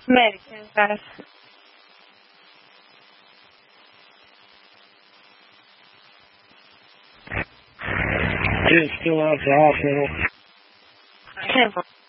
American, guys. It's still out the hospital. Simple.